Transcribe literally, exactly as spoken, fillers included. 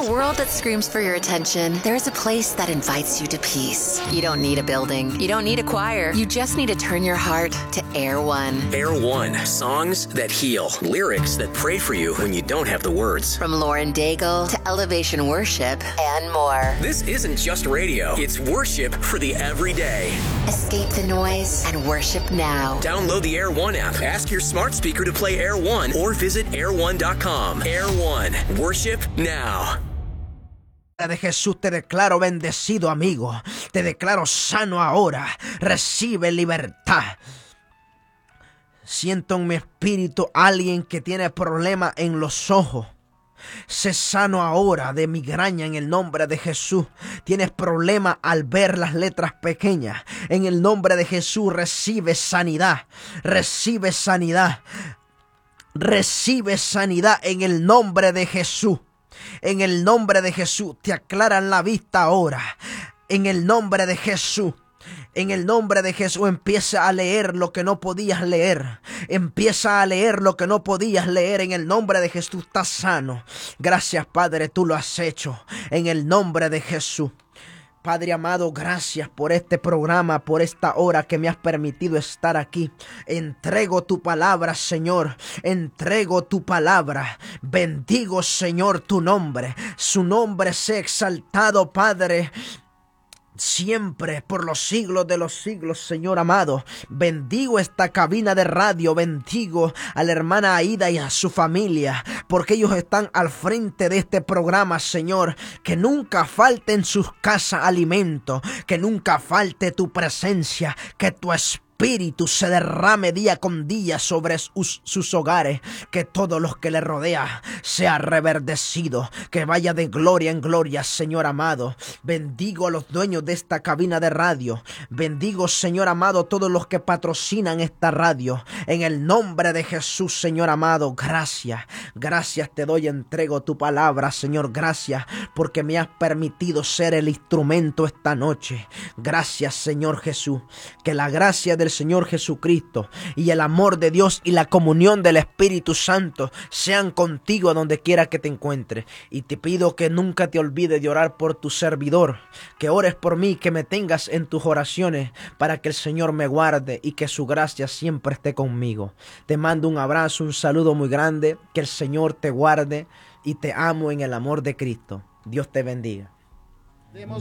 a world that screams for your attention, there's a place that invites you to peace. You don't need a building. You don't need a choir. You just need to turn your heart to Air One. Air One. Songs that heal. Lyrics that pray for you when you don't have the words. From Lauren Daigle to Elevation Worship and more. This isn't just radio. It's worship for the everyday. Escape the noise and worship now. Download the Air One app. Ask your smart speaker to play Air One or visit air one dot com. Air One. Worship now. De Jesús te declaro bendecido, amigo. Te declaro sano ahora. Recibe libertad. Siento en mi espíritu a alguien que tiene problemas en los ojos. Sé sano ahora de migraña en el nombre de Jesús. Tienes problemas al ver las letras pequeñas. En el nombre de Jesús recibe sanidad. Recibe sanidad. Recibe sanidad en el nombre de Jesús. En el nombre de Jesús te aclaran la vista ahora. En el nombre de Jesús. En el nombre de Jesús empieza a leer lo que no podías leer. Empieza a leer lo que no podías leer. En el nombre de Jesús estás sano. Gracias, Padre, tú lo has hecho. En el nombre de Jesús. Padre amado, gracias por este programa, por esta hora que me has permitido estar aquí. Entrego tu palabra, Señor. Entrego tu palabra. Bendigo, Señor, tu nombre. Su nombre sea exaltado, Padre. Siempre, por los siglos de los siglos, Señor amado. Bendigo esta cabina de radio. Bendigo a la hermana Aida y a su familia, porque ellos están al frente de este programa, Señor. Que nunca falte en sus casas alimento. Que nunca falte tu presencia. Que tu espíritu Espíritu se derrame día con día sobre sus, sus hogares. Que todos los que le rodean sea reverdecido. Que vaya de gloria en gloria, Señor amado. Bendigo a los dueños de esta cabina de radio. Bendigo, Señor amado, todos los que patrocinan esta radio. En el nombre de Jesús, Señor amado, gracias. Gracias te doy, entrego tu palabra, Señor. Gracias porque me has permitido ser el instrumento esta noche. Gracias, Señor Jesús. Que la gracia del Señor Jesucristo y el amor de Dios y la comunión del Espíritu Santo sean contigo a donde quiera que te encuentres. Y te pido que nunca te olvides de orar por tu servidor, que ores por mí, que me tengas en tus oraciones para que el Señor me guarde y que su gracia siempre esté conmigo. Te mando un abrazo, un saludo muy grande, que el Señor te guarde y te amo en el amor de Cristo. Dios te bendiga.